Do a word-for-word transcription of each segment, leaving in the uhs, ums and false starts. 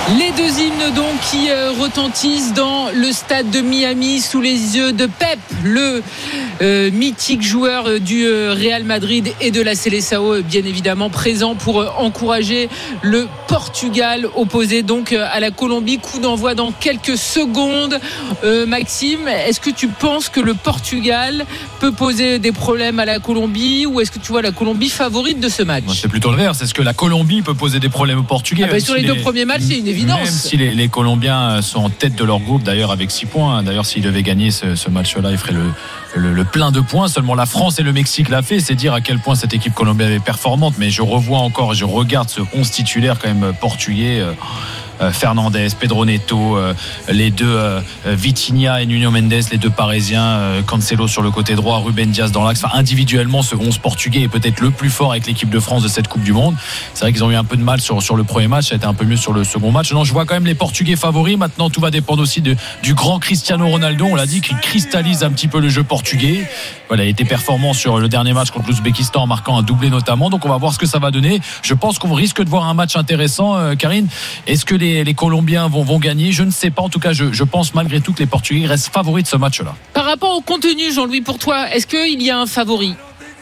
Les deux hymnes donc qui euh, retentissent dans le stade de Miami sous les yeux de Pep, le euh, mythique joueur euh, du euh, Real Madrid et de la Seleção, bien évidemment présent pour euh, encourager le Portugal opposé donc euh, à la Colombie. Coup d'envoi dans quelques secondes. Euh, Maxime, est-ce que tu penses que le Portugal peut poser des problèmes à la Colombie ou est-ce que tu vois la Colombie favorite de ce match? Moi, c'est plutôt le vert. C'est ce que la Colombie peut poser des problèmes aux Portugais. Ah bah, sur les, les deux premiers matchs, c'est une évidence. Même si les, les Colombiens sont en tête de leur groupe, d'ailleurs avec six points. D'ailleurs, s'ils devaient gagner ce, ce match-là, ils feraient le, le, le plein de points. Seulement la France et le Mexique l'a fait. C'est dire à quel point cette équipe colombienne est performante. Mais je revois encore, je regarde ce onze titulaire quand même portugais. Euh, Euh, Fernandez, Pedro Neto, euh, les deux euh, Vitinha et Nuno Mendes, les deux Parisiens, euh, Cancelo sur le côté droit, Ruben Dias dans l'axe. Enfin, individuellement, ce onze portugais est peut-être le plus fort avec l'équipe de France de cette Coupe du Monde. C'est vrai qu'ils ont eu un peu de mal sur, sur le premier match, ça a été un peu mieux sur le second match. Non, je vois quand même les Portugais favoris. Maintenant, tout va dépendre aussi de, du grand Cristiano Ronaldo. On l'a dit, qu'il cristallise un petit peu le jeu portugais. Voilà, il a été performant sur le dernier match contre l'Ouzbékistan en marquant un doublé notamment. Donc, on va voir ce que ça va donner. Je pense qu'on risque de voir un match intéressant. Euh, Karine, est-ce que les, les Colombiens vont, vont gagner? Je ne sais pas. En tout cas, je, je pense malgré tout que les Portugais restent favoris de ce match-là. Par rapport au contenu, Jean-Louis, pour toi, est-ce qu'il y a un favori?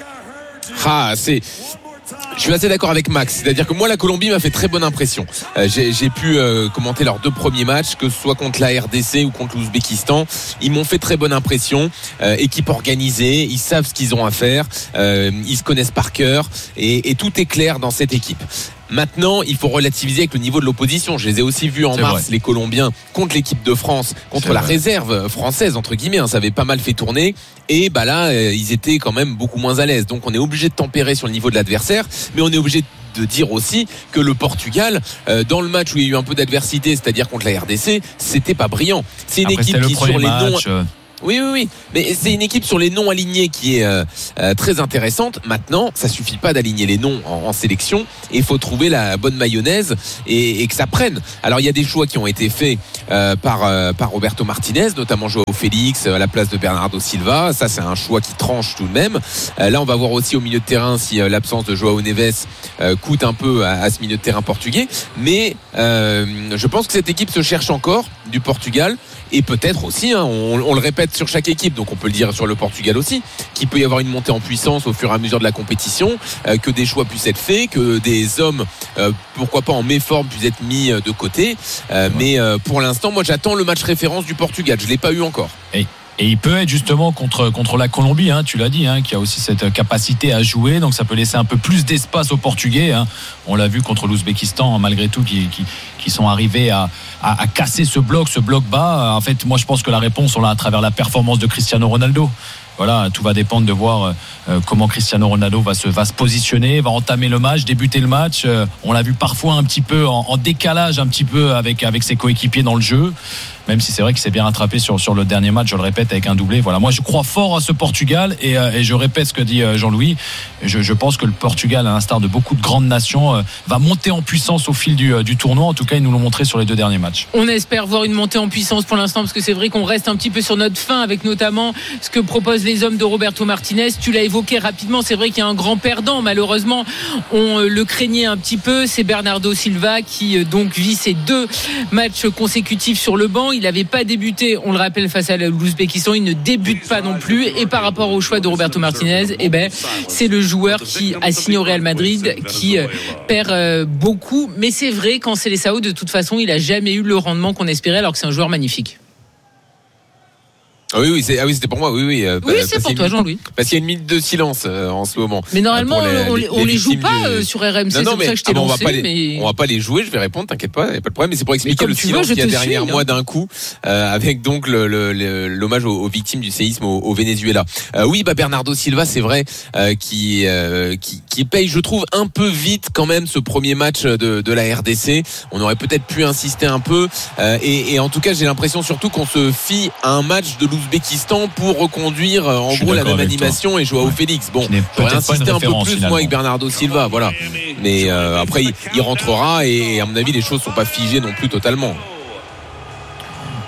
Ah, c'est... Je suis assez d'accord avec Max, c'est-à-dire que moi la Colombie m'a fait très bonne impression. Euh, j'ai, j'ai pu euh, commenter leurs deux premiers matchs, que ce soit contre la R D C ou contre l'Ouzbékistan. Ils m'ont fait très bonne impression. Euh, équipe organisée, ils savent ce qu'ils ont à faire, euh, ils se connaissent par cœur et, et tout est clair dans cette équipe. Maintenant, il faut relativiser avec le niveau de l'opposition. Je les ai aussi vus en C'est mars, vrai. les Colombiens, contre l'équipe de France, contre C'est la vrai. réserve française, entre guillemets. Hein, ça avait pas mal fait tourner. Et bah là, euh, ils étaient quand même beaucoup moins à l'aise. Donc on est obligé de tempérer sur le niveau de l'adversaire. Mais on est obligé de dire aussi que le Portugal, euh, dans le match où il y a eu un peu d'adversité, c'est-à-dire contre la R D C, c'était pas brillant. C'est une Après, équipe c'était qui, le premier sur les noms... match. euh, Oui, oui, oui. Mais c'est une équipe sur les noms alignés qui est euh, euh, très intéressante. Maintenant, ça suffit pas d'aligner les noms en, en sélection. Il faut trouver la bonne mayonnaise et, et que ça prenne. Alors, il y a des choix qui ont été faits euh, par euh, par Roberto Martinez, notamment Joao Félix à la place de Bernardo Silva. Ça, c'est un choix qui tranche tout de même. Euh, là, on va voir aussi au milieu de terrain si euh, l'absence de Joao Neves euh, coûte un peu à, à ce milieu de terrain portugais. Mais euh, je pense que cette équipe se cherche encore du Portugal. Et peut-être aussi, hein, on, on le répète sur chaque équipe, donc on peut le dire sur le Portugal aussi, qu'il peut y avoir une montée en puissance au fur et à mesure de la compétition, euh, que des choix puissent être faits, que des hommes, euh, pourquoi pas en méforme, puissent être mis de côté. Euh, ouais. Mais euh, pour l'instant, moi j'attends le match référence du Portugal. Je ne l'ai pas eu encore. Et, et il peut être justement contre, contre la Colombie, hein, tu l'as dit, hein, qui a aussi cette capacité à jouer, donc ça peut laisser un peu plus d'espace aux Portugais. Hein. On l'a vu contre l'Ouzbékistan, malgré tout, qui, qui, qui sont arrivés à, à, à casser ce bloc, ce bloc bas. En fait, moi je pense que la réponse, on l'a à travers la performance de Cristiano Ronaldo. Voilà, tout va dépendre de voir euh, comment Cristiano Ronaldo va se, va se positionner, va entamer le match, débuter le match. Euh, on l'a vu parfois un petit peu en, en décalage, un petit peu avec, avec ses coéquipiers dans le jeu. Même si c'est vrai qu'il s'est bien rattrapé sur, sur le dernier match, je le répète, avec un doublé. Voilà, moi je crois fort à ce Portugal et, euh, et je répète ce que dit Jean-Louis. Je, je pense que le Portugal, à l'instar de beaucoup de grandes nations, euh, va monter en puissance au fil du, du tournoi. En tout cas, ils nous l'ont montré sur les deux derniers matchs. On espère voir une montée en puissance pour l'instant, parce que c'est vrai qu'on reste un petit peu sur notre faim, avec notamment ce que proposent les hommes de Roberto Martinez. Tu l'as évoqué rapidement, c'est vrai qu'il y a un grand perdant. Malheureusement, on le craignait un petit peu. C'est Bernardo Silva qui donc vit ses deux matchs consécutifs sur le banc. Il n'avait pas débuté, on le rappelle, face à l'Ouzbékistan. Il ne débute pas non plus. Et par rapport au choix de Roberto Martinez, eh ben, c'est le joueur qui a signé au Real Madrid qui euh, perd euh, beaucoup. Mais c'est vrai qu'en Seleção, de toute façon, il n'a jamais eu le rendement qu'on espérait, alors que c'est un joueur magnifique. Ah oui, oui, c'est, ah oui, c'était pour moi, oui, oui. Euh, oui, c'est pour toi, Jean-Louis. Parce qu'il y a une minute de silence euh, en ce moment. Mais normalement, les, on les, on les joue pas euh, sur R M C, non, non, c'est pour mais, ça que je t'ai ah, lancé. On va, pas les, mais... on va pas les jouer, je vais répondre, t'inquiète pas, il n'y a pas de problème. Mais c'est pour expliquer le silence qu'il y a derrière moi d'un coup, euh, avec donc le, le, le, l'hommage aux, aux victimes du séisme au, au Venezuela. Euh, oui, bah Bernardo Silva, c'est vrai, euh, qui, euh, qui, qui paye, je trouve, un peu vite quand même ce premier match de, de la R D C. On aurait peut-être pu insister un peu. Euh, et, et en tout cas, j'ai l'impression surtout qu'on se fie à un match de l'Ouzbékistan pour reconduire en gros la même animation et Joao ouais. Félix. Bon, j'aurais insisté un peu plus finalement. Moi avec Bernardo Silva, voilà. Mais euh, après il, il rentrera et à mon avis les choses sont pas figées non plus totalement.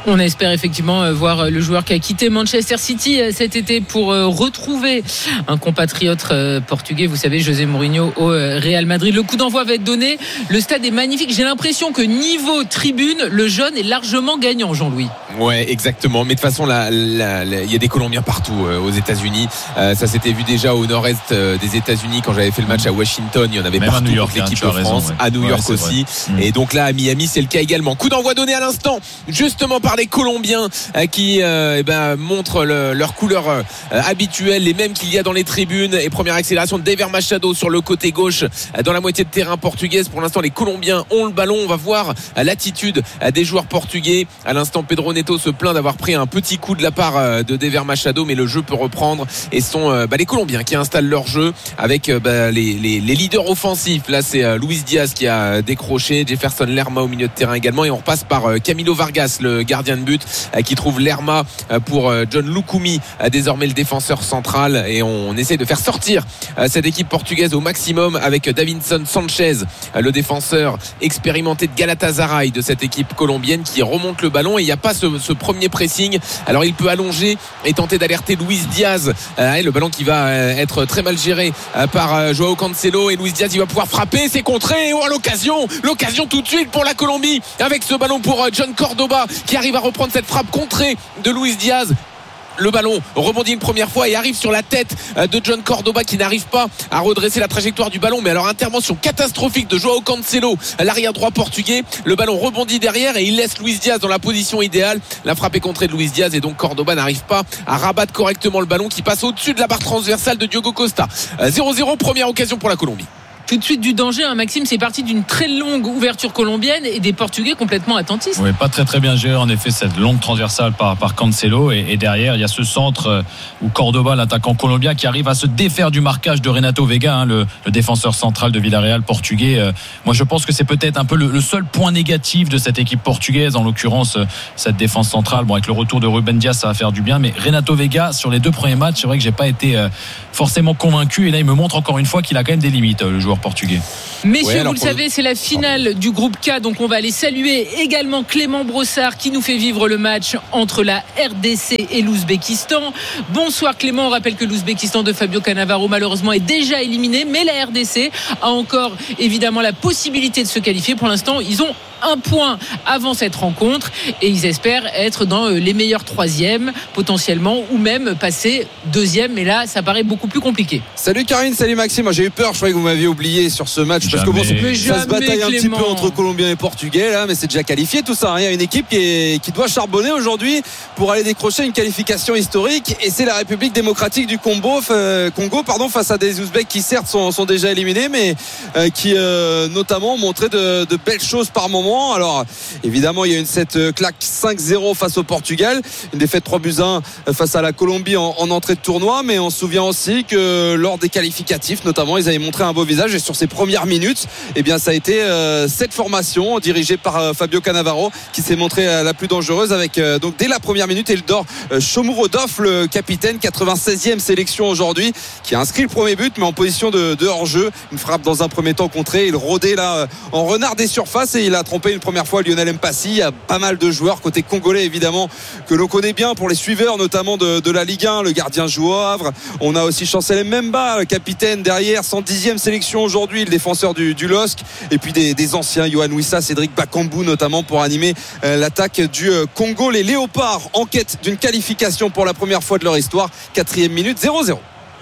On espère effectivement voir le joueur qui a quitté Manchester City cet été pour retrouver un compatriote portugais. Vous savez, José Mourinho au Real Madrid. Le coup d'envoi va être donné. Le stade est magnifique. J'ai l'impression que niveau tribune, le jaune est largement gagnant, Jean-Louis. Ouais, exactement. Mais de toute façon, là, là, là, il y a des Colombiens partout euh, aux États-Unis. Euh, ça s'était vu déjà au nord-est euh, des États-Unis quand j'avais fait le match à Washington. Il y en avait même partout à New York, pour l'équipe hein, de France, raison, ouais. à New ouais, York aussi. Mmh. Et donc là, à Miami, c'est le cas également. Coup d'envoi donné à l'instant, justement par les Colombiens euh, qui euh, eh ben, montrent le, leur couleur euh, habituelle, les mêmes qu'il y a dans les tribunes. Et première accélération de Dever Machado sur le côté gauche, euh, dans la moitié de terrain portugaise. Pour l'instant, les Colombiens ont le ballon. On va voir euh, l'attitude euh, des joueurs portugais. À l'instant, Pedro Neto se plaint d'avoir pris un petit coup de la part euh, de Dever Machado, mais le jeu peut reprendre. Et ce sont euh, bah, les Colombiens qui installent leur jeu avec euh, bah, les, les, les leaders offensifs. Là, c'est euh, Luis Diaz qui a décroché, Jefferson Lerma au milieu de terrain également. Et on repasse par euh, Camilo Vargas, le gardien de but, euh, qui trouve Lerma euh, pour euh, John Lukumi, euh, désormais le défenseur central. Et on, on essaie de faire sortir euh, cette équipe portugaise au maximum avec Davinson Sanchez, euh, le défenseur expérimenté de Galatasaray de cette équipe colombienne, qui remonte le ballon. Et il n'y a pas ce, ce premier pressing. Alors il peut allonger et tenter d'alerter Luis Diaz. Euh, le ballon qui va euh, être très mal géré euh, par euh, Joao Cancelo, et Luis Diaz il va pouvoir frapper, c'est contré. Oh, l'occasion, l'occasion tout de suite pour la Colombie avec ce ballon pour euh, John Cordoba qui arrive à reprendre cette frappe contrée de Luis Diaz. Le ballon rebondit une première fois et arrive sur la tête de John Cordoba qui n'arrive pas à redresser la trajectoire du ballon. Mais alors intervention catastrophique de Joao Cancelo, l'arrière droit portugais. Le ballon rebondit derrière et il laisse Luis Diaz dans la position idéale. La frappe est contrée de Luis Diaz et donc Cordoba n'arrive pas à rabattre correctement le ballon qui passe au-dessus de la barre transversale de Diogo Costa. zéro zéro, première occasion pour la Colombie. Tout de suite du danger, hein, Maxime. C'est parti d'une très longue ouverture colombienne et des Portugais complètement attentifs. Oui, pas très très bien géré en effet cette longue transversale par, par Cancelo, et, et derrière il y a ce centre où Cordoba, l'attaquant colombien, qui arrive à se défaire du marquage de Renato Vega, hein, le, le défenseur central de Villarreal portugais. Euh, moi je pense que c'est peut-être un peu le, le seul point négatif de cette équipe portugaise, en l'occurrence cette défense centrale. Bon, avec le retour de Ruben Dias ça va faire du bien, mais Renato Vega sur les deux premiers matchs, c'est vrai que j'ai pas été euh, forcément convaincu, et là il me montre encore une fois qu'il a quand même des limites, le joueur portugais. Messieurs, ouais, vous le savez, c'est la finale du groupe K, donc on va aller saluer également Clément Brossard qui nous fait vivre le match entre la R D C et l'Ouzbékistan. Bonsoir Clément, on rappelle que l'Ouzbékistan de Fabio Cannavaro malheureusement est déjà éliminé, mais la R D C a encore évidemment la possibilité de se qualifier. Pour l'instant, ils ont un point avant cette rencontre et ils espèrent être dans les meilleurs troisièmes potentiellement, ou même passer deuxième, mais là ça paraît beaucoup plus compliqué. Salut Karine, salut Maxime. Moi j'ai eu peur, je croyais que vous m'aviez oublié sur ce match. Jamais. Parce que bon, ça jamais, se bataille un Clément. petit peu entre Colombiens et Portugais là, mais c'est déjà qualifié tout ça. Il y a une équipe qui, est, qui doit charbonner aujourd'hui pour aller décrocher une qualification historique, et c'est la République démocratique du Congo, euh, Congo pardon, face à des Ouzbeks qui certes sont, sont déjà éliminés, mais euh, qui euh, notamment ont montré de, de belles choses par moment. Alors évidemment il y a une cette claque cinq zéro face au Portugal, une défaite trois buts à un face à la Colombie en, en entrée de tournoi, mais on se souvient aussi que lors des qualificatifs notamment ils avaient montré un beau visage, et sur ces premières minutes eh bien ça a été euh, cette formation dirigée par euh, Fabio Cannavaro qui s'est montrée euh, la plus dangereuse avec euh, donc dès la première minute Eldor euh, Shomurodov, le capitaine, quatre-vingt-seizième sélection aujourd'hui, qui a inscrit le premier but mais en position de, de hors-jeu, une frappe dans un premier temps contrée. Il rôdait là euh, en renard des surfaces et il a trompé une première fois Lionel Mpassi. Il y a pas mal de joueurs côté congolais évidemment que l'on connaît bien pour les suiveurs notamment de, de la Ligue un. Le gardien joue au Havre. On a aussi Chancel Mbemba, le capitaine derrière, cent dixième sélection aujourd'hui, le défenseur du, du L O S C, et puis des, des anciens, Yohan Wissa, Cédric Bakambu notamment pour animer euh, l'attaque du euh, Congo. Les Léopards en quête d'une qualification pour la première fois de leur histoire. Quatrième minute, zéro zéro.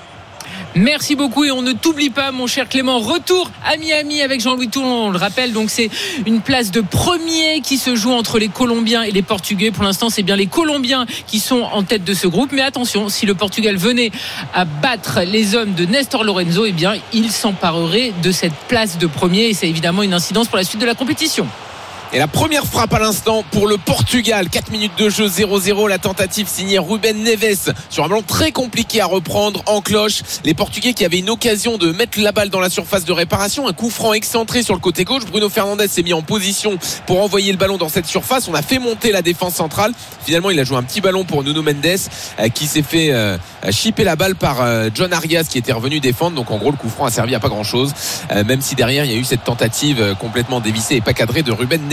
Merci beaucoup, et on ne t'oublie pas mon cher Clément, retour à Miami avec Jean-Louis Toulon, on le rappelle, donc c'est une place de premier qui se joue entre les Colombiens et les Portugais. Pour l'instant c'est bien les Colombiens qui sont en tête de ce groupe, mais attention, si le Portugal venait à battre les hommes de Nestor Lorenzo, eh bien il s'emparerait de cette place de premier, et c'est évidemment une incidence pour la suite de la compétition. Et la première frappe à l'instant pour le Portugal. quatre minutes de jeu, zéro zéro. La tentative signée Ruben Neves sur un ballon très compliqué à reprendre en cloche. Les Portugais qui avaient une occasion de mettre la balle dans la surface de réparation. Un coup franc excentré sur le côté gauche. Bruno Fernandes s'est mis en position pour envoyer le ballon dans cette surface. On a fait monter la défense centrale. Finalement, il a joué un petit ballon pour Nuno Mendes euh, qui s'est fait euh, chipper la balle par euh, John Arias qui était revenu défendre. Donc en gros, le coup franc a servi à pas grand chose. Euh, même si derrière, il y a eu cette tentative euh, complètement dévissée et pas cadrée de Ruben Neves.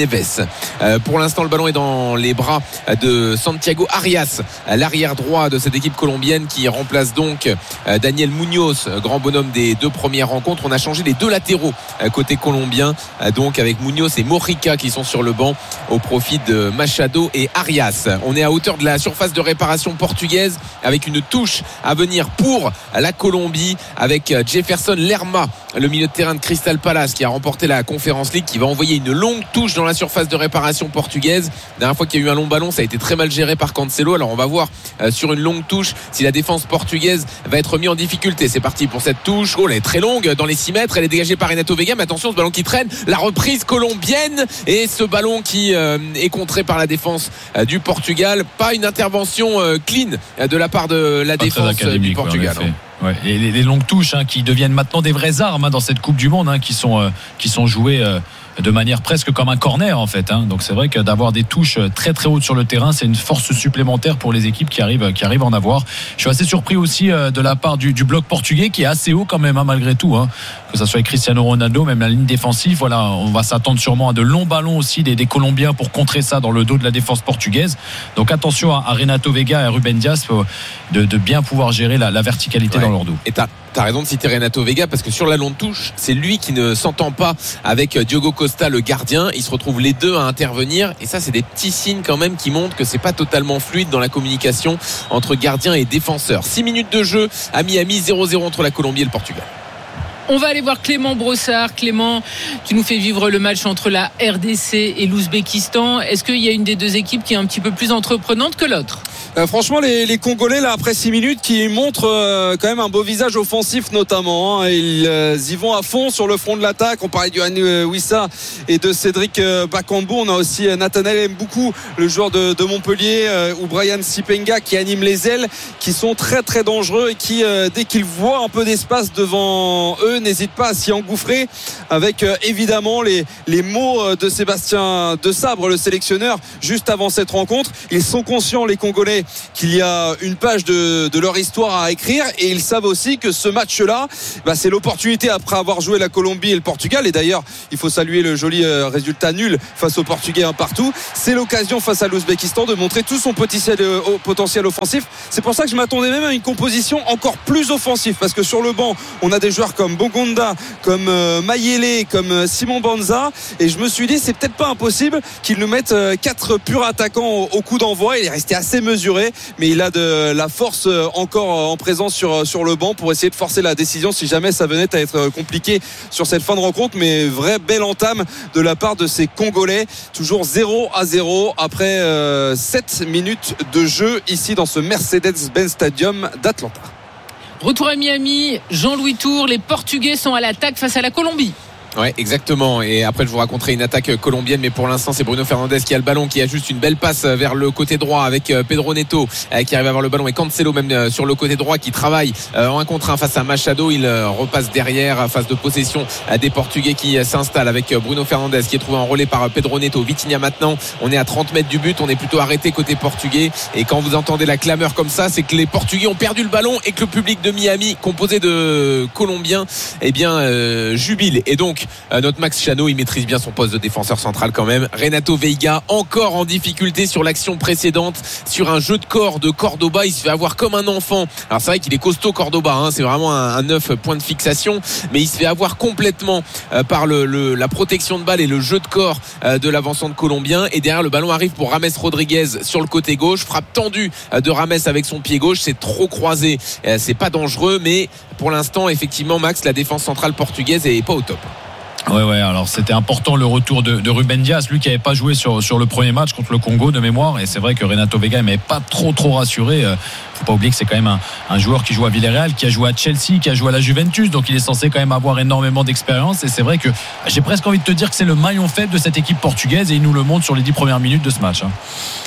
Neves. Euh, pour l'instant, le ballon est dans les bras de Santiago Arias, l'arrière droit de cette équipe colombienne qui remplace donc euh, Daniel Munoz, grand bonhomme des deux premières rencontres. On a changé les deux latéraux euh, côté colombien, euh, donc avec Munoz et Morica qui sont sur le banc au profit de Machado et Arias. On est à hauteur de la surface de réparation portugaise avec une touche à venir pour la Colombie avec Jefferson Lerma, le milieu de terrain de Crystal Palace qui a remporté la Conference League, qui va envoyer une longue touche dans la surface de réparation portugaise. La dernière fois qu'il y a eu un long ballon, ça a été très mal géré par Cancelo. Alors on va voir euh, sur une longue touche si la défense portugaise va être mise en difficulté. C'est parti pour cette touche. Oh, elle est très longue dans les six mètres. Elle est dégagée par Renato Vega. Mais attention, ce ballon qui traîne. La reprise colombienne et ce ballon qui euh, est contré par la défense euh, du Portugal. Pas une intervention euh, clean euh, de la part de la Pas défense du Portugal. Ouais, et les, les longues touches hein, qui deviennent maintenant des vraies armes hein, dans cette Coupe du Monde, hein, qui sont euh, qui sont jouées euh, de manière presque comme un corner en fait. Hein. Donc c'est vrai que d'avoir des touches très très hautes sur le terrain, c'est une force supplémentaire pour les équipes qui arrivent qui arrivent à en avoir. Je suis assez surpris aussi euh, de la part du, du bloc portugais qui est assez haut quand même hein, malgré tout. Hein. Que ça soit Cristiano Ronaldo, même la ligne défensive. Voilà, on va s'attendre sûrement à de longs ballons aussi des, des Colombiens pour contrer ça dans le dos de la défense portugaise. Donc attention à, à Renato Vega et à Ruben Dias de, de bien pouvoir gérer la, la verticalité ouais. dans leur dos. Et t'as T'as raison de citer Renato Vega parce que sur la longue touche, c'est lui qui ne s'entend pas avec Diogo Costa, le gardien. Ils se retrouvent les deux à intervenir et ça, c'est des petits signes quand même qui montrent que c'est pas totalement fluide dans la communication entre gardien et défenseur. six minutes de jeu à Miami, zéro zéro entre la Colombie et le Portugal. On va aller voir Clément Brossard. Clément, tu nous fais vivre le match entre la R D C et l'Ouzbékistan. Est-ce qu'il y a une des deux équipes qui est un petit peu plus entreprenante que l'autre ? Euh, franchement, les, les Congolais, là, après six minutes, qui montrent euh, quand même un beau visage offensif, notamment. Hein. Ils euh, y vont à fond sur le front de l'attaque. On parlait du Yohann Wissa et de Cédric euh, Bakambu. On a aussi euh, Nathanaël Mboukou, le joueur de, de Montpellier, euh, ou Brian Sipenga qui anime les ailes, qui sont très très dangereux et qui, euh, dès qu'ils voient un peu d'espace devant eux, n'hésitent pas à s'y engouffrer avec euh, évidemment les, les mots de Sébastien Desabre, le sélectionneur, juste avant cette rencontre. Ils sont conscients, les Congolais, qu'il y a une page de, de leur histoire à écrire et ils savent aussi que ce match-là, bah, c'est l'opportunité après avoir joué la Colombie et le Portugal. Et d'ailleurs, il faut saluer le joli euh, résultat nul face aux Portugais un partout. C'est l'occasion face à l'Ouzbékistan de montrer tout son potentiel, euh, potentiel offensif. C'est pour ça que je m'attendais même à une composition encore plus offensive parce que sur le banc, on a des joueurs comme Bongonda, comme euh, Mayele, comme euh, Simon Banza et je me suis dit c'est peut-être pas impossible qu'ils nous mettent euh, quatre purs attaquants au, au coup d'envoi. Il est resté assez mesuré mais il a de la force euh, encore en présence sur, sur le banc pour essayer de forcer la décision si jamais ça venait à être compliqué sur cette fin de rencontre. Mais vraie belle entame de la part de ces Congolais, toujours zéro à zéro après euh, sept minutes de jeu ici dans ce Mercedes-Benz Stadium d'Atlanta. Retour à Miami, Jean-Louis Tour, les Portugais sont à l'attaque face à la Colombie. Ouais, exactement. Et après, je vous raconterai une attaque colombienne, mais pour l'instant, c'est Bruno Fernandes qui a le ballon, qui a juste une belle passe vers le côté droit avec Pedro Neto qui arrive à avoir le ballon et Cancelo même sur le côté droit qui travaille en un contre un face à Machado. Il repasse derrière, phase de possession des Portugais qui s'installe avec Bruno Fernandes qui est trouvé en relais par Pedro Neto. Vitinha maintenant, on est à trente mètres du but, on est plutôt arrêté côté portugais. Et quand vous entendez la clameur comme ça, c'est que les Portugais ont perdu le ballon et que le public de Miami, composé de Colombiens, eh bien euh, jubile. Et donc Euh, notre Max Chano, il maîtrise bien son poste de défenseur central quand même. Renato Veiga encore en difficulté sur l'action précédente, sur un jeu de corps de Cordoba. Il se fait avoir comme un enfant. Alors c'est vrai qu'il est costaud Cordoba, hein, c'est vraiment un, un neuf point de fixation, mais il se fait avoir complètement euh, par le, le, la protection de balle et le jeu de corps euh, de l'avancement colombien. Et derrière, le ballon arrive pour Rames Rodriguez sur le côté gauche. Frappe tendue euh, de Rames avec son pied gauche. C'est trop croisé, euh, c'est pas dangereux, mais pour l'instant, effectivement, Max, la défense centrale portugaise est pas au top. Ouais, ouais, alors c'était important le retour de, de Ruben Dias, lui qui n'avait pas joué sur, sur le premier match contre le Congo de mémoire, et c'est vrai que Renato Vega ne m'avait pas trop trop rassuré. Euh, faut pas oublier que c'est quand même un, un joueur qui joue à Villarreal, qui a joué à Chelsea, qui a joué à la Juventus, donc il est censé quand même avoir énormément d'expérience, et c'est vrai que j'ai presque envie de te dire que c'est le maillon faible de cette équipe portugaise, et il nous le montre sur les dix premières minutes de ce match. Hein.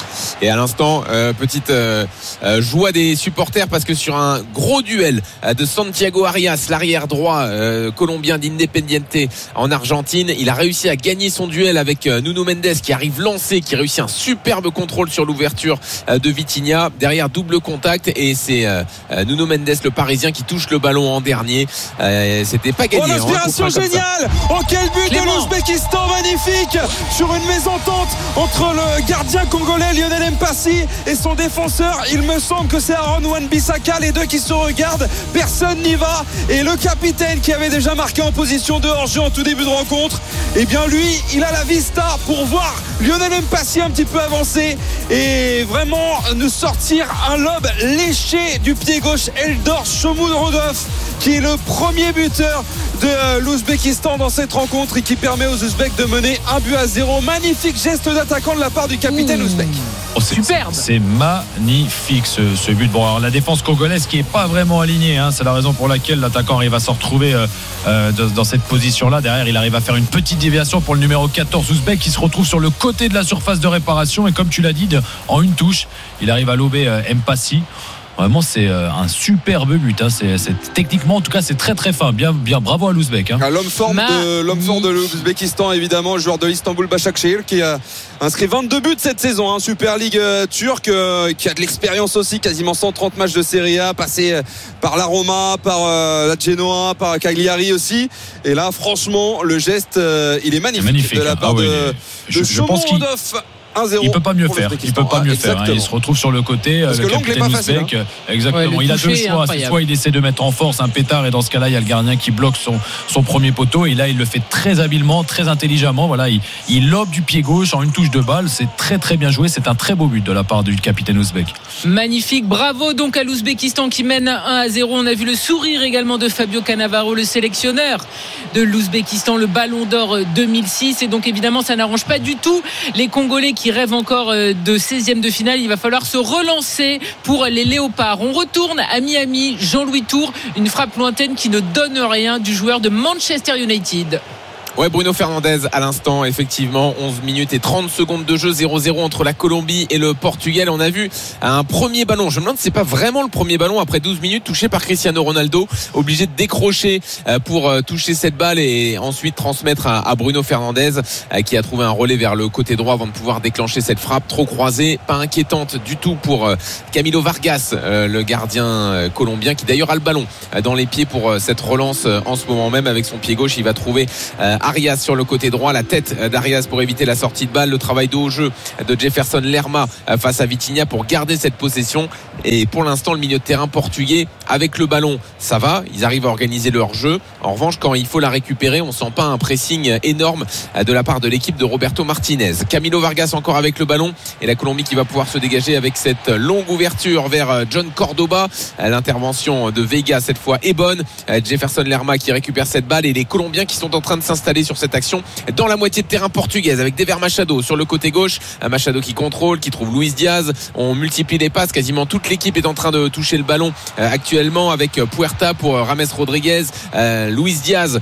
Et à l'instant, euh, petite euh, euh, joie des supporters parce que sur un gros duel euh, de Santiago Arias, l'arrière droit euh, colombien d'Independiente en Argentine, il a réussi à gagner son duel avec euh, Nuno Mendes qui arrive lancé, qui réussit un superbe contrôle sur l'ouverture euh, de Vitinha. Derrière, double contact et c'est euh, euh, Nuno Mendes, le Parisien, qui touche le ballon en dernier. Euh, c'était pas gagné. Oh, l'inspiration géniale! Oh, quel but Clément. De l'Ouzbékistan, magnifique, sur une mésentente entre le gardien congolais Lionel Mpassi et son défenseur. Il me semble que c'est Aaron Wan-Bissaka, les deux qui se regardent, personne n'y va, et le capitaine qui avait déjà marqué en position de hors-jeu en tout début de rencontre, et eh bien lui, il a la vista pour voir Lionel Mpassi un petit peu avancer et vraiment nous sortir un lob léché du pied gauche. Eldor Shomurodov, qui est le premier buteur de l'Ouzbékistan dans cette rencontre et qui permet aux Ouzbeks de mener un but à zéro. Magnifique geste d'attaquant de la part du capitaine mmh. ouzbek. Oh, c'est, Superbe. C'est magnifique ce, ce but. Bon, alors la défense congolaise qui est pas vraiment alignée, hein, c'est la raison pour laquelle l'attaquant arrive à se retrouver euh, euh, dans, dans cette position-là. Derrière, il arrive à faire une petite déviation pour le numéro quatorze ouzbek qui se retrouve sur le côté de la surface de réparation et comme tu l'as dit, de, en une touche, il arrive à lober euh, Mpassi. Vraiment, c'est un superbe but. Hein. C'est, c'est, techniquement, en tout cas, c'est très très fin. Bien, bien, bravo à l'Ouzbek. Hein. L'homme fort de, l'homme fort de l'Ouzbékistan, évidemment, le joueur de l'Istanbul Başakşehir qui a inscrit vingt-deux buts cette saison. Hein. Super League euh, turque, euh, qui a de l'expérience aussi, quasiment cent trente matchs de Serie A, passé euh, par la Roma, par euh, la Genoa, par Cagliari aussi. Et là, franchement, le geste, euh, il est magnifique, magnifique de la part ah, oui, de, de Shomurodov. un zéro. Il peut pas mieux faire. Il peut pas mieux ah, faire. Hein. Il se retrouve sur le côté. Parce le que l'angle est pas facile. Hein. Exactement. Ouais, il a deux choix. Soit il essaie de mettre en force un pétard et dans ce cas-là, il y a le gardien qui bloque son, son premier poteau. Et là, il le fait très habilement, très intelligemment. Voilà, il, il lobe du pied gauche en une touche de balle. C'est très très bien joué. C'est un très beau but de la part du capitaine ouzbek. Magnifique. Bravo donc à l'Ouzbékistan qui mène un à zéro. On a vu le sourire également de Fabio Cannavaro, le sélectionneur de l'Ouzbékistan, le Ballon d'Or deux mille six. Et donc évidemment, ça n'arrange pas du tout les Congolais qui rêvent encore de seizième de finale. Il va falloir se relancer pour les Léopards. On retourne à Miami. Jean-Louis Tour, une frappe lointaine qui ne donne rien du joueur de Manchester United. Ouais, Bruno Fernandes à l'instant, effectivement, onze minutes et trente secondes de jeu, zéro zéro entre la Colombie et le Portugal. On a vu un premier ballon, je me demande si c'est pas vraiment le premier ballon après douze minutes, touché par Cristiano Ronaldo, obligé de décrocher pour toucher cette balle et ensuite transmettre à Bruno Fernandes qui a trouvé un relais vers le côté droit avant de pouvoir déclencher cette frappe trop croisée, pas inquiétante du tout pour Camilo Vargas, le gardien colombien qui d'ailleurs a le ballon dans les pieds pour cette relance en ce moment même avec son pied gauche. Il va trouver Arias sur le côté droit, la tête d'Arias pour éviter la sortie de balle, le travail de haut jeu de Jefferson Lerma face à Vitinha pour garder cette possession. Et pour l'instant, le milieu de terrain portugais avec le ballon, ça va, ils arrivent à organiser leur jeu. En revanche, quand il faut la récupérer, on sent pas un pressing énorme de la part de l'équipe de Roberto Martinez. Camilo Vargas encore avec le ballon et la Colombie qui va pouvoir se dégager avec cette longue ouverture vers John Cordoba. L'intervention de Vega cette fois est bonne. Jefferson Lerma qui récupère cette balle et les Colombiens qui sont en train de s'installer sur cette action dans la moitié de terrain portugaise avec Dever Machado sur le côté gauche. Machado qui contrôle, qui trouve Luis Diaz. On multiplie les passes, quasiment toute l'équipe est en train de toucher le ballon actuellement avec Puerta pour Rames Rodriguez, euh, Luis Diaz,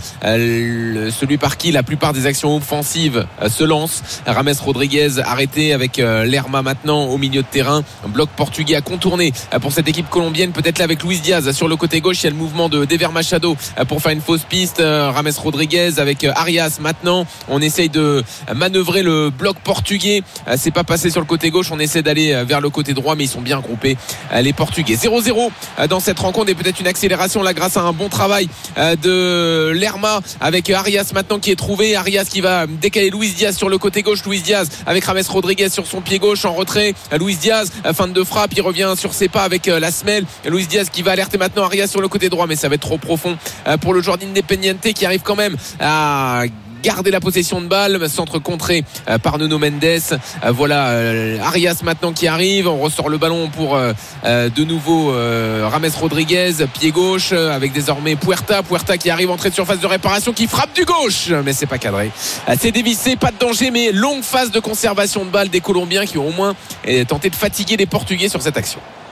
euh, celui par qui la plupart des actions offensives euh, se lancent. Rames Rodriguez arrêté avec euh, Lerma maintenant au milieu de terrain. Un bloc portugais à contourner euh, pour cette équipe colombienne, peut-être là avec Luis Diaz sur le côté gauche. Il y a le mouvement de Dever Machado euh, pour faire une fausse piste. euh, Rames Rodriguez avec euh, Arias maintenant. On essaye de manœuvrer le bloc portugais. Euh, c'est pas passé sur le côté gauche. On essaie d'aller euh, vers le côté droit, mais ils sont bien groupés euh, les Portugais. zéro zéro euh, dans cette rencontre et peut-être une accélération là grâce à un bon travail euh, de Lerma avec Arias maintenant qui est trouvé. Arias qui va décaler Luis Diaz sur le côté gauche. Luis Diaz avec Rames Rodriguez sur son pied gauche en retrait. Luis Diaz, fin de frappe, il revient sur ses pas avec la semelle. Luis Diaz qui va alerter maintenant Arias sur le côté droit, mais ça va être trop profond pour le joueur d'Independiente qui arrive quand même à garder la possession de balle, centre contré par Nuno Mendes. Voilà Arias maintenant qui arrive, on ressort le ballon pour de nouveau Rames Rodriguez, pied gauche avec désormais Puerta, Puerta qui arrive entrée de surface de réparation, qui frappe du gauche, mais c'est pas cadré, c'est dévissé, pas de danger, mais longue phase de conservation de balle des Colombiens qui ont au moins tenté de fatiguer les Portugais sur cette action.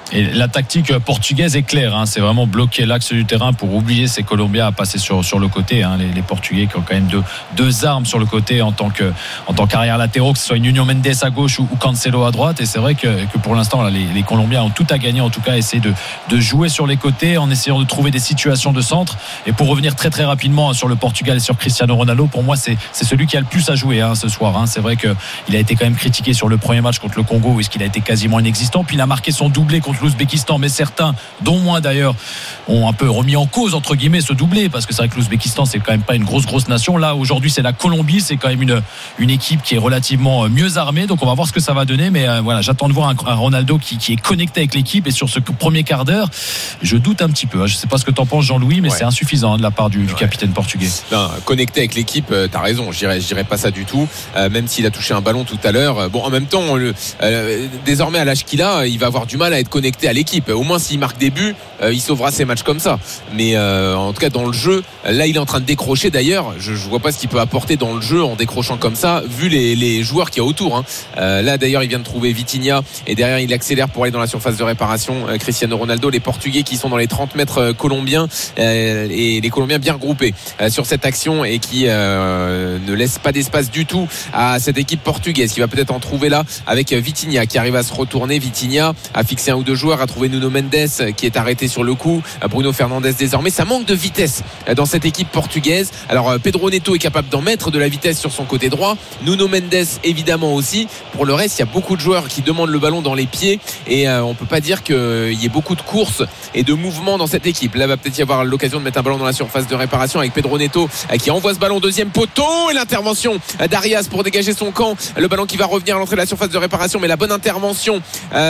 Et la tactique portugaise est claire, hein, c'est vraiment bloquer l'axe du terrain pour oublier ces Colombiens à passer sur, sur le côté, hein, les, les Portugais qui ont quand même deux, deux armes sur le côté en tant que en tant qu'arrière latéraux, que ce soit Nuno Mendes à gauche ou, ou Cancelo à droite. Et c'est vrai que, que pour l'instant là, les, les Colombiens ont tout à gagner, en tout cas essayer de, de jouer sur les côtés en essayant de trouver des situations de centre. Et pour revenir très très rapidement sur le Portugal et sur Cristiano Ronaldo, pour moi c'est, c'est celui qui a le plus à jouer, hein, ce soir, hein. C'est vrai qu'il a été quand même critiqué sur le premier match contre le Congo où il a été quasiment inexistant, puis il a marqué son doublé contre l'Ouzbékistan, mais certains, dont moi d'ailleurs, ont un peu remis en cause entre guillemets ce doublé, parce que c'est vrai que l'Ouzbékistan c'est quand même pas une grosse grosse nation. Là aujourd'hui c'est la Colombie, c'est quand même une, une équipe qui est relativement mieux armée, donc on va voir ce que ça va donner. Mais euh, voilà, j'attends de voir un, un Ronaldo qui, qui est connecté avec l'équipe, et sur ce premier quart d'heure je doute un petit peu, hein. Je sais pas ce que t'en penses Jean-Louis, mais ouais. c'est insuffisant, hein, de la part du, du capitaine portugais. Non, connecté avec l'équipe, euh, t'as raison, je dirais, je dirais pas ça du tout, euh, même s'il a touché un ballon tout à l'heure. Bon, en même temps le, euh, désormais à l'âge qu'il a, il va avoir du mal à être connecté à l'équipe. Au moins s'il marque des buts, euh, il sauvera ses matchs comme ça. Mais euh, en tout cas dans le jeu, là il est en train de décrocher d'ailleurs. Je, je vois pas ce qu'il peut apporter dans le jeu en décrochant comme ça, vu les, les joueurs qu'il y a autour, hein. Euh, là d'ailleurs il vient de trouver Vitinha, et derrière il accélère pour aller dans la surface de réparation. euh, Cristiano Ronaldo, les Portugais qui sont dans les trente mètres euh, colombiens, euh, et les Colombiens bien regroupés euh, sur cette action, et qui euh, ne laissent pas d'espace du tout à cette équipe portugaise, qui va peut-être en trouver là avec Vitinha qui arrive à se retourner. Vitinha a fixé un ou deux joueurs, a trouvé Nuno Mendes qui est arrêté sur le coup, Bruno Fernandes désormais. Ça manque de vitesse dans cette équipe portugaise. Alors Pedro Neto est capable d'en mettre de la vitesse sur son côté droit, Nuno Mendes évidemment aussi. Pour le reste, il y a beaucoup de joueurs qui demandent le ballon dans les pieds, et euh, on peut pas dire qu'il y ait beaucoup de courses et de mouvements dans cette équipe. Là va peut-être y avoir l'occasion de mettre un ballon dans la surface de réparation avec Pedro Neto qui envoie ce ballon deuxième poteau, et l'intervention d'Arias pour dégager son camp. Le ballon qui va revenir à l'entrée de la surface de réparation, mais la bonne intervention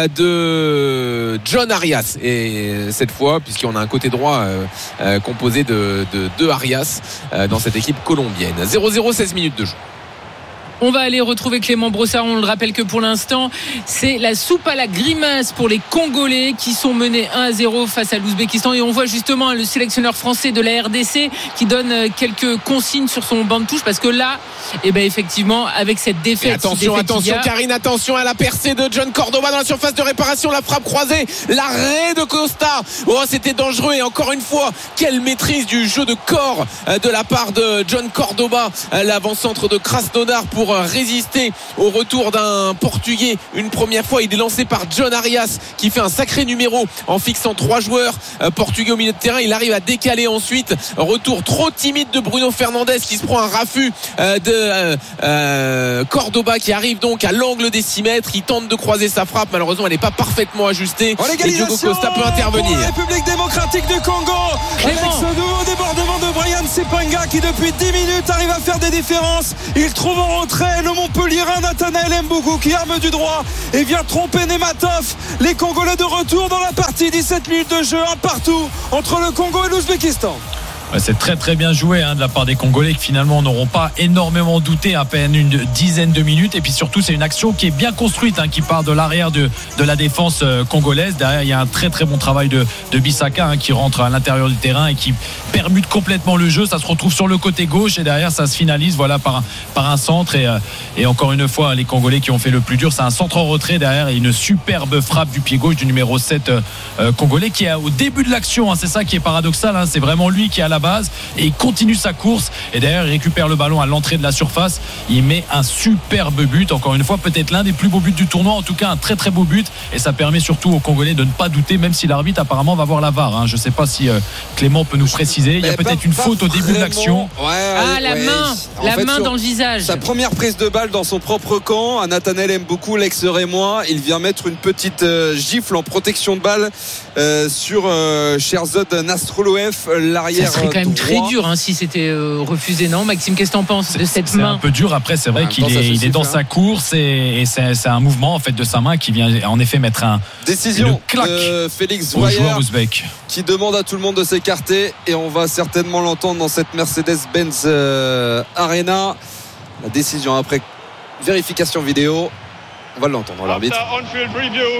de John Arias, et cette fois puisqu'on a un côté droit euh, euh, composé de, de, de Arias euh, dans cette équipe colombienne. zéro zéro, seize minutes de jeu. On va aller retrouver Clément Brossard. On le rappelle que pour l'instant, c'est la soupe à la grimace pour les Congolais qui sont menés un à zéro face à l'Ouzbékistan. Et on voit justement le sélectionneur français de la R D C qui donne quelques consignes sur son banc de touche, parce que là, eh ben effectivement, avec cette défaite. Et attention, défaite attention, a... Karine, attention à la percée de John Cordoba dans la surface de réparation. La frappe croisée, l'arrêt de Costa. Oh, c'était dangereux. Et encore une fois, quelle maîtrise du jeu de corps de la part de John Cordoba, l'avant-centre de Krasnodar, pour résister au retour d'un Portugais. Une première fois, il est lancé par John Arias qui fait un sacré numéro en fixant trois joueurs euh, portugais au milieu de terrain. Il arrive à décaler ensuite. Retour trop timide de Bruno Fernandes qui se prend un raffut euh, de euh, euh, Cordoba, qui arrive donc à l'angle des six mètres. Il tente de croiser sa frappe. Malheureusement, elle n'est pas parfaitement ajustée. Et Diogo Costa peut intervenir. Pour la République démocratique du Congo, Clément. Avec ce nouveau débordement de Brian Sepanga qui depuis dix minutes arrive à faire des différences. Il trouve en retrait le Montpellierin Nathanaël Mboukou qui arme du droit et vient tromper Nematov. Les Congolais de retour dans la partie. Dix-sept minutes de jeu, un partout entre le Congo et l'Ouzbékistan. C'est très très bien joué, hein, de la part des Congolais, qui finalement n'auront pas énormément douté, à peine une dizaine de minutes. Et puis surtout, c'est une action qui est bien construite, hein, qui part de l'arrière de, de la défense euh, congolaise. Derrière, il y a un très très bon travail de, de Bissaka, hein, qui rentre à l'intérieur du terrain et qui permute complètement le jeu. Ça se retrouve sur le côté gauche, et derrière ça se finalise, voilà, par un, par un centre. Et, euh, et encore une fois, les Congolais qui ont fait le plus dur, c'est un centre en retrait derrière, et une superbe frappe du pied gauche du numéro sept euh, euh, congolais, qui est au début de l'action, hein. C'est ça qui est paradoxal, hein. C'est vraiment lui qui est à la base, et il continue sa course, et derrière il récupère le ballon à l'entrée de la surface. Il met un superbe but, encore une fois peut-être l'un des plus beaux buts du tournoi, en tout cas un très très beau but, et ça permet surtout aux Congolais de ne pas douter, même si l'arbitre apparemment va voir la V A R, hein. Je ne sais pas si euh, Clément peut nous préciser. Il y a peut-être pas, une pas faute au début de l'action. Ouais, ah la ouais. main la fait, main dans le visage. Sa première prise de balle dans son propre camp à Nathanaël Mboukou, l'ex-Rémois. Il vient mettre une petite euh, gifle en protection de balle euh, sur euh, Sherzod Nasrallouev, l'arrière. Ça serait quand même droit. Très dur, hein, si c'était euh, refusé, non Maxime, qu'est-ce que t'en penses de cette c'est main? C'est un peu dur. Après, c'est vrai qu'il est, il est dans sa course, et, et c'est, c'est un mouvement en fait de sa main qui vient en effet mettre un décision de Félix Zouayer qui demande à tout le monde de s'écarter, et on va certainement l'entendre dans cette Mercedes-Benz euh, Arena. La décision après vérification vidéo, on va l'entendre, l'arbitre.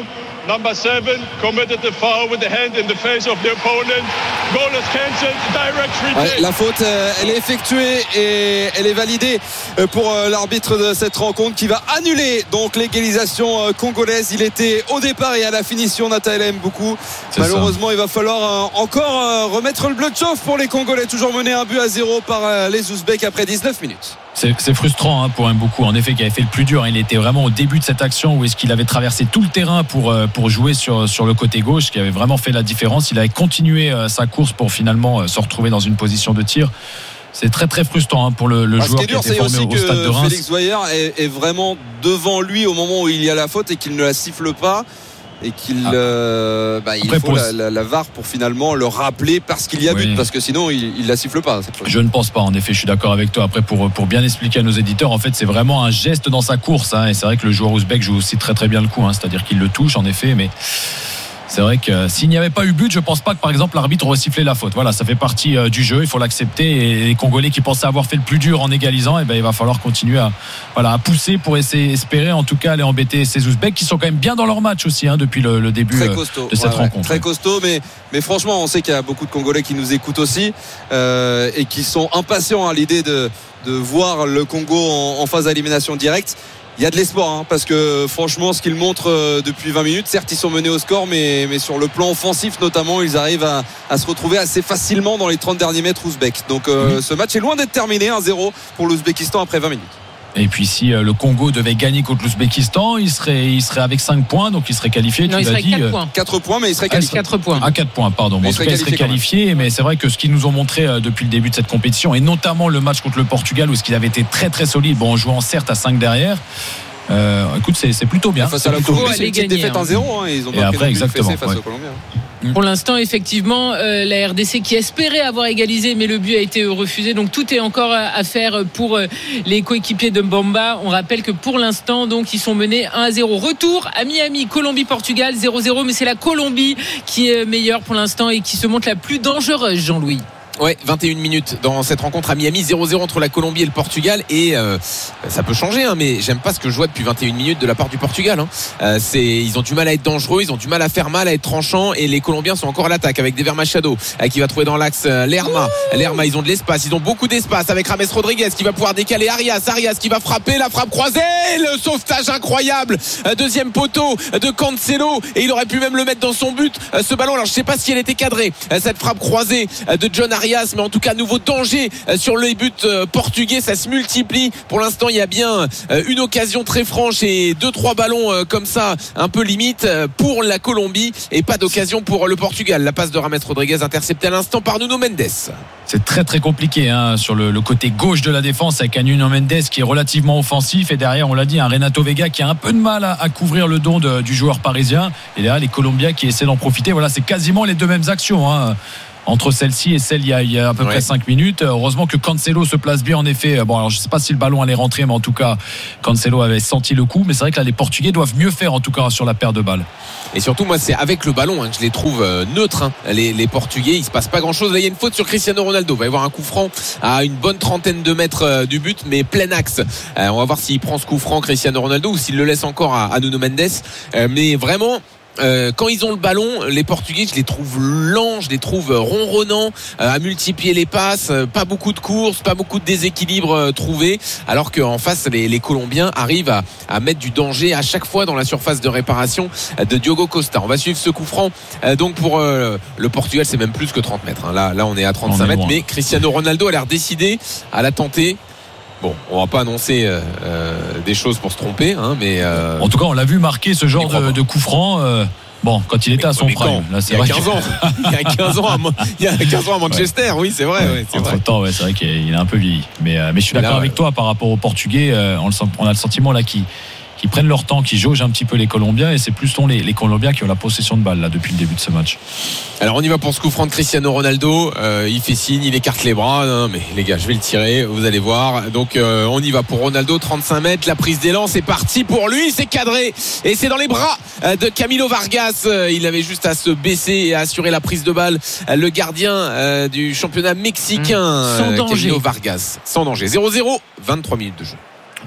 Number seven committed the foul with the hand in the face of the opponent. Goal is cancelled. Direct free kick. Ouais, la faute, euh, elle est effectuée et elle est validée pour euh, l'arbitre de cette rencontre qui va annuler donc l'égalisation euh, congolaise. Il était au départ et à la finition Nathaël Mboukou. Malheureusement, ça. Il va falloir euh, encore euh, remettre le bleu de chauffe pour les Congolais. Toujours mené un but à zéro par euh, les Ouzbeks après dix-neuf minutes. C'est, c'est frustrant hein, pour Mboukou, en effet, qui avait fait le plus dur. Il était vraiment au début de cette action où est-ce qu'il avait traversé tout le terrain pour, pour jouer sur, sur le côté gauche, qui avait vraiment fait la différence. Il avait continué sa course pour finalement se retrouver dans une position de tir. C'est très très frustrant hein, pour le, le ah, joueur qui, dur, qui était formé au, au stade de Reims. Félix Voyer est, est vraiment devant lui au moment où il y a la faute et qu'il ne la siffle pas. Et qu'il ah. euh, bah, il Après, faut la, la, la V A R pour finalement le rappeler parce qu'il y a oui. but, parce que sinon il, il la siffle pas cette fois. Je ne pense pas, en effet, je suis d'accord avec toi. Après, pour, pour bien expliquer à nos éditeurs, en fait c'est vraiment un geste dans sa course hein, et c'est vrai que le joueur ouzbek joue aussi très très bien le coup hein, c'est-à-dire qu'il le touche en effet, mais c'est vrai que s'il n'y avait pas eu but, je pense pas que par exemple l'arbitre aurait sifflé la faute. Voilà, ça fait partie euh, du jeu, il faut l'accepter. Et les Congolais qui pensaient avoir fait le plus dur en égalisant, et ben il va falloir continuer à voilà à pousser pour essayer, espérer en tout cas aller embêter ces Ouzbeks qui sont quand même bien dans leur match aussi hein, depuis le, le début euh, de cette ouais, rencontre. Ouais, très costaud, mais mais franchement, on sait qu'il y a beaucoup de Congolais qui nous écoutent aussi euh, et qui sont impatients à l'idée de de voir le Congo en, en phase d'élimination directe. Il y a de l'espoir hein, parce que franchement ce qu'ils montrent euh, depuis vingt minutes, certes ils sont menés au score mais, mais sur le plan offensif notamment ils arrivent à, à se retrouver assez facilement dans les trente derniers mètres ouzbeks. Donc euh, mmh. ce match est loin d'être terminé, un zéro pour l'Ouzbékistan après vingt minutes. Et puis si euh, le Congo devait gagner contre l'Ouzbékistan, il serait, il serait avec cinq points, donc il serait qualifié. Non, tu il l'as serait dit, quatre points. quatre points, mais il serait qualifié. quatre points. À quatre points, pardon. Bon, en tout cas, il serait qualifié, mais c'est vrai que ce qu'ils nous ont montré euh, depuis le début de cette compétition, et notamment le match contre le Portugal, où ce qu'il avait été très très solide, bon, en jouant certes à cinq derrière. Euh, écoute, c'est, c'est plutôt bien. Face à la Colombie, c'est une petite défaite un zéro. Hein, ils ont et après, exactement. Face ouais. aux Colombiens. Pour l'instant, effectivement, euh, la R D C qui espérait avoir égalisé, mais le but a été refusé. Donc tout est encore à faire pour euh, les coéquipiers de Mbamba. On rappelle que pour l'instant, donc ils sont menés un à zéro. Retour à Miami, Colombie-Portugal, zéro zéro. Mais c'est la Colombie qui est meilleure pour l'instant et qui se montre la plus dangereuse, Jean-Louis. Ouais, vingt et une minutes dans cette rencontre à Miami, zéro zéro entre la Colombie et le Portugal. Et euh, ça peut changer, hein, mais j'aime pas ce que je vois depuis vingt et une minutes de la part du Portugal. Hein. Euh, c'est, ils ont du mal à être dangereux, ils ont du mal à faire mal, à être tranchants. Et les Colombiens sont encore à l'attaque avec Dever Machado euh, qui va trouver dans l'axe euh, Lerma. Lerma, ils ont de l'espace, ils ont beaucoup d'espace avec James Rodriguez qui va pouvoir décaler Arias. Arias qui va frapper, la frappe croisée, le sauvetage incroyable. Euh, deuxième poteau de Cancelo et il aurait pu même le mettre dans son but. Euh, ce ballon, alors je sais pas si elle était cadrée, euh, cette frappe croisée euh, de John Arias. Mais en tout cas nouveau danger sur les buts portugais, ça se multiplie. Pour l'instant il y a bien une occasion très franche et deux trois ballons comme ça un peu limite pour la Colombie et pas d'occasion pour le Portugal. La passe de James Rodriguez interceptée à l'instant par Nuno Mendes. C'est très très compliqué hein, sur le, le côté gauche de la défense avec un Nuno Mendes qui est relativement offensif et derrière on l'a dit un Renato Vega qui a un peu de mal à, à couvrir le dos de, du joueur parisien et derrière les Colombiens qui essaient d'en profiter. Voilà, c'est quasiment les deux mêmes actions hein. Entre celle-ci et celle il y a, il y a à peu ouais. près cinq minutes. Heureusement que Cancelo se place bien en effet. Bon alors je ne sais pas si le ballon allait rentrer, mais en tout cas Cancelo avait senti le coup. Mais c'est vrai que là les Portugais doivent mieux faire en tout cas sur la paire de balles. Et surtout moi c'est avec le ballon hein, que je les trouve euh, neutres hein. les, les Portugais, il se passe pas grand chose. Là il y a une faute sur Cristiano Ronaldo, il va y avoir un coup franc à une bonne trentaine de mètres euh, du but, mais plein axe. euh, On va voir s'il prend ce coup franc Cristiano Ronaldo ou s'il le laisse encore à, à Nuno Mendes. euh, Mais vraiment Euh, quand ils ont le ballon, les Portugais, je les trouve lents, je les trouve ronronnants, euh, à multiplier les passes, euh, pas beaucoup de courses, pas beaucoup de déséquilibre euh, trouvé, alors qu'en face, les, les Colombiens arrivent à, à mettre du danger à chaque fois dans la surface de réparation de Diogo Costa. On va suivre ce coup franc. Euh, donc pour euh, le Portugal, c'est même plus que trente mètres. Hein. Là, là, on est à trente-cinq mètres, mais Cristiano Ronaldo a l'air décidé à la tenter. Bon, on va pas annoncer euh, euh, des choses pour se tromper, hein, mais euh... en tout cas, on l'a vu marquer ce genre de, de coup franc. Euh, bon, quand il était mais, à son prime, là, c'est il y a vrai quinze que... ans, il y a quinze ans, à, il y a quinze ans à Manchester, ouais. Oui, c'est vrai. Ouais, ouais, c'est entre vrai. temps, ouais, c'est vrai qu'il a un peu vieilli, mais euh, mais je suis d'accord là, avec ouais. toi par rapport aux Portugais. Euh, on, le sent, on a le sentiment là qui qui prennent leur temps, qui jaugent un petit peu les Colombiens et c'est plus les, les Colombiens qui ont la possession de balle là depuis le début de ce match. Alors on y va pour ce coup franc de Cristiano Ronaldo. Euh, il fait signe, il écarte les bras. Non mais les gars, je vais le tirer, vous allez voir. Donc euh, on y va pour Ronaldo, trente-cinq mètres, la prise d'élan, c'est parti pour lui, c'est cadré et c'est dans les bras de Camilo Vargas. Il avait juste à se baisser et à assurer la prise de balle. Le gardien euh, du championnat mexicain, mmh. Sans danger. Camilo Vargas, sans danger. zéro zéro, vingt-trois minutes de jeu.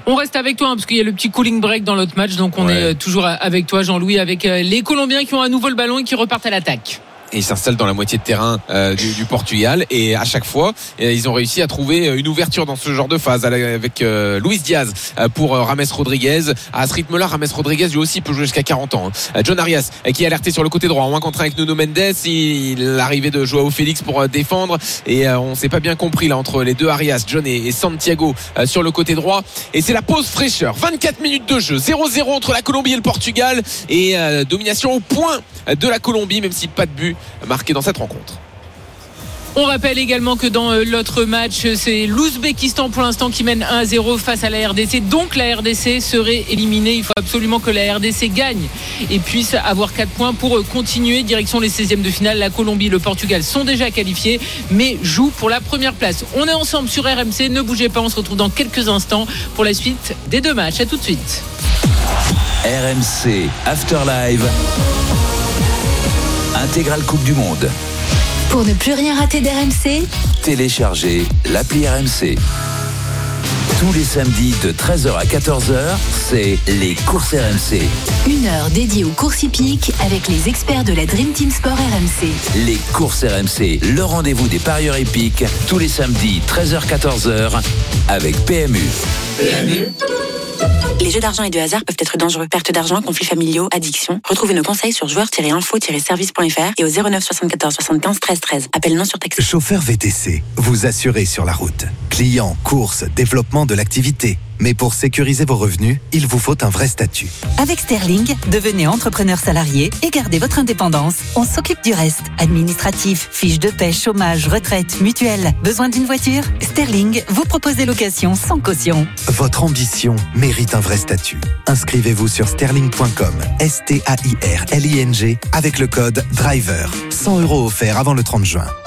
On reste avec toi hein, parce qu'il y a le petit cooling break dans l'autre match, donc on ouais. est toujours avec toi Jean-Louis, avec les Colombiens qui ont à nouveau le ballon et qui repartent à l'attaque. Et ils s'installent dans la moitié de terrain euh, du, du Portugal et à chaque fois ils ont réussi à trouver une ouverture dans ce genre de phase avec euh, Luis Diaz pour euh, James Rodriguez. À ce rythme-là, James Rodriguez lui aussi peut jouer jusqu'à quarante ans. hein. John Arias qui est alerté sur le côté droit en un contre un avec Nuno Mendes. Il, l'arrivée de Joao Félix pour euh, défendre et euh, on s'est pas bien compris là entre les deux Arias, John et, et Santiago euh, sur le côté droit. Et c'est la pause fraîcheur. vingt-quatre minutes de jeu, zéro zéro entre la Colombie et le Portugal et euh, domination au point de la Colombie, même si pas de but marqué dans cette rencontre. On rappelle également que dans l'autre match, c'est l'Ouzbékistan pour l'instant qui mène un à zéro face à la R D C. Donc la R D C serait éliminée. Il faut absolument que la R D C gagne et puisse avoir quatre points pour continuer direction les seizièmes de finale. La Colombie et le Portugal sont déjà qualifiés mais jouent pour la première place. On est ensemble sur R M C. Ne bougez pas, on se retrouve dans quelques instants pour la suite des deux matchs. À tout de suite. R M C After Live. Intégrale Coupe du Monde. Pour ne plus rien rater d'R M C, téléchargez l'appli R M C. Tous les samedis de treize heures à quatorze heures, c'est les courses R M C. Une heure dédiée aux courses hippiques avec les experts de la Dream Team Sport R M C. Les courses R M C, le rendez-vous des parieurs hippiques, tous les samedis treize heures à quatorze heures avec P M U. P M U. Les jeux d'argent et de hasard peuvent être dangereux. Perte d'argent, conflits familiaux, addiction. Retrouvez nos conseils sur joueurs tiret info tiret service point f r et au zéro neuf soixante-quatorze soixante-quinze treize treize. Appel non surtaxé. Chauffeur V T C, vous assurez sur la route. Clients, courses, développement de l'activité. Mais pour sécuriser vos revenus, il vous faut un vrai statut. Avec Sterling, devenez entrepreneur salarié et gardez votre indépendance. On s'occupe du reste. Administratif, fiches de paie, chômage, retraite, mutuelle. Besoin d'une voiture ? Sterling vous propose des locations sans caution. Votre ambition mérite un vrai statut. Inscrivez-vous sur sterling point com, S T A I R L I N G, avec le code DRIVER. cent euros offerts avant le trente juin.